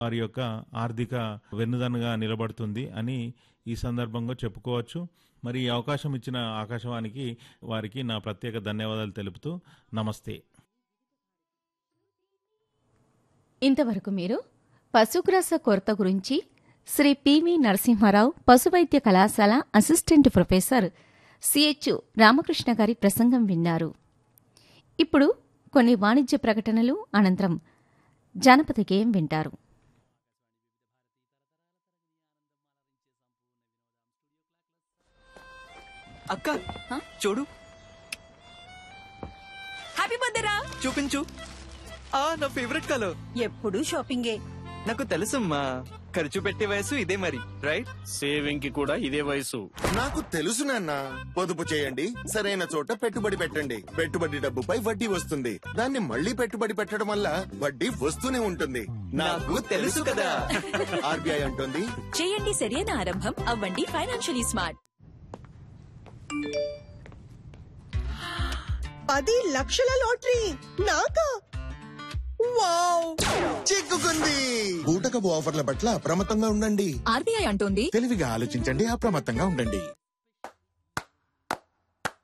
వారి యొక్క ఆర్థిక వెన్నుదన్నుగా నిలబడుతుంది అని ఈ సందర్భంగా చెప్పుకోవచ్చు. మరి ఈ అవకాశం ఇచ్చిన ఆకాశవాణికి వారికి నా ప్రత్యేక ధన్యవాదాలు తెలుపుతూ నమస్తే. ఇంతవరకు మీరు పశుగ్రాస కొరత గురించి శ్రీ పివి నరసింహారావు పశువైద్య కళాశాల అసిస్టెంట్ ప్రొఫెసర్ సిహెచ్ రామకృష్ణ గారి ప్రసంగం విన్నారు. ఇప్పుడు కొన్ని వాణిజ్య ప్రకటనలు అనంతరం జానపద గేయం వింటారు. అక్క చూడు, హ్యాపీ బర్త్డే రా. చూపించు. నా ఫేవరెట్ కలర్. ఎప్పుడు షాపింగే. నాకు తెలుసమ్మా, ఖర్చు పెట్టే వయసు ఇదే మరి, రైట్? సేవింగ్ కి కూడా ఇదే వయసు. నాకు తెలుసు నాన్న. పొదుపు చేయండి, సరైన చోట పెట్టుబడి పెట్టండి. పెట్టుబడి డబ్బుపై వడ్డీ వస్తుంది. దాన్ని మళ్ళీ పెట్టుబడి పెట్టడం వల్ల వడ్డీ వస్తూనే ఉంటుంది. నాకు తెలుసు కదా. ఆర్బీఐ అంటుంది, చేయండి సరైన ఆరంభం, అవ్వండి ఫైనాన్షియలీ స్మార్ట్. 10 లక్షల లాటరీ నాకా? వావ్, చిక్కుకుంది. బూటకపు ఆఫర్ల పట్ల అప్రమత్తంగా ఉండండి. ఆర్బీఐ అంటోంది, తెలివిగా ఆలోచించండి, అప్రమత్తంగా ఉండండి.